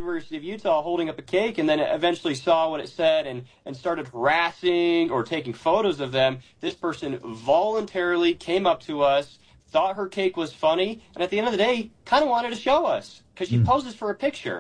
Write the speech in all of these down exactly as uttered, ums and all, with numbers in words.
University of Utah holding up a cake and then eventually saw what it said and, and started harassing or taking photos of them. This person voluntarily came up to us, thought her cake was funny, and at the end of the day, kind of wanted to show us because she mm. poses for a picture.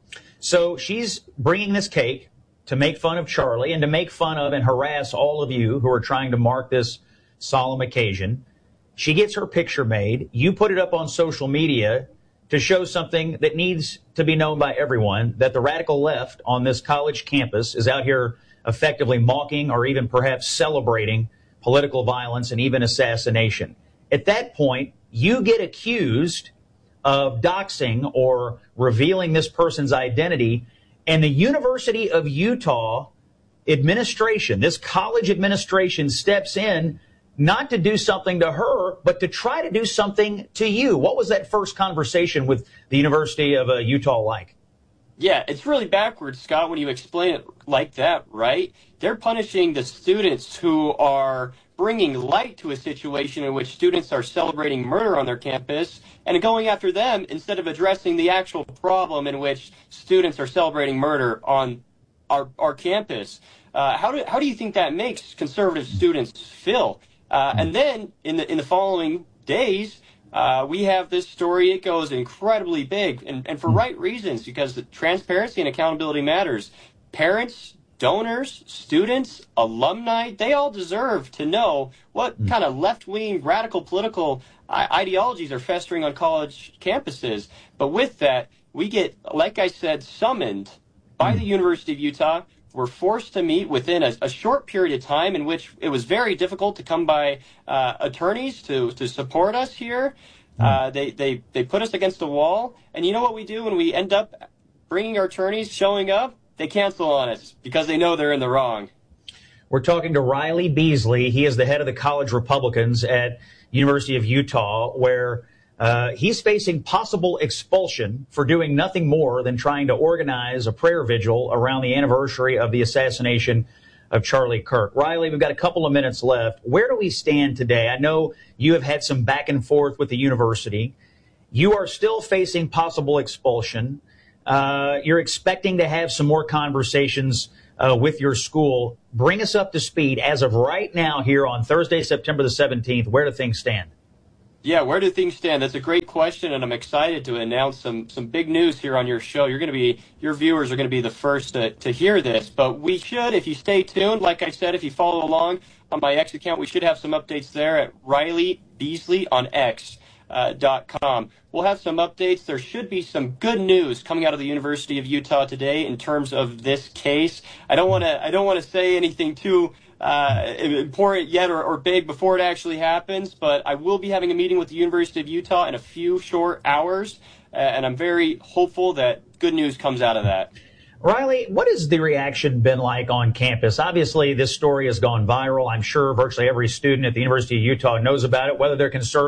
So she's bringing this cake to make fun of Charlie and to make fun of and harass all of you who are trying to mark this solemn occasion. She gets her picture made. You put it up on social media to show something that needs to be known by everyone, that the radical left on this college campus is out here effectively mocking or even perhaps celebrating political violence and even assassination. At that point, you get accused of doxing or revealing this person's identity, and the University of Utah administration, this college administration, steps in not to do something to her, but to try to do something to you. What was that first conversation with the University of uh, Utah like? Yeah, it's really backwards, Scott, when you explain it like that, right? They're punishing the students who are bringing light to a situation in which students are celebrating murder on their campus and going after them instead of addressing the actual problem in which students are celebrating murder on our, our campus. Uh, how do how do you think that makes conservative students feel? Uh, and then in the in the following days, uh, we have this story. It goes incredibly big, and, and for right reasons, because the transparency and accountability matters. Parents, donors, students, alumni, they all deserve to know what kind of left-wing radical political ideologies are festering on college campuses. But with that, we get, like I said, summoned by the University of Utah. We're forced to meet within a, a short period of time in which it was very difficult to come by uh, attorneys to, to support us here. Uh, they, they, they put us against a wall. And you know what we do when we end up bringing our attorneys, showing up? They cancel on us because they know they're in the wrong. We're talking to Riley Beasley. He is the head of the college Republicans at University of Utah, where Uh, he's facing possible expulsion for doing nothing more than trying to organize a prayer vigil around the anniversary of the assassination of Charlie Kirk. Riley, we've got a couple of minutes left. Where do we stand today? I know you have had some back and forth with the university. You are still facing possible expulsion. Uh, you're expecting to have some more conversations uh, with your school. Bring us up to speed. As of right now here on Thursday, September the seventeenth, where do things stand? Yeah, where do things stand? That's a great question, and I'm excited to announce some some big news here on your show. You're going to be, your viewers are going to be the first to, to hear this, but we should, if you stay tuned, like I said, if you follow along on my X account, we should have some updates there at Riley Beasley on X uh, dot com. We'll have some updates. There should be some good news coming out of the University of Utah today in terms of this case. I don't want to I don't want to say anything too Uh, important yet or, or big before it actually happens, but I will be having a meeting with the University of Utah in a few short hours, uh, and I'm very hopeful that good news comes out of that. Riley, what has the reaction been like on campus? Obviously, this story has gone viral. I'm sure virtually every student at the University of Utah knows about it, whether they're conservative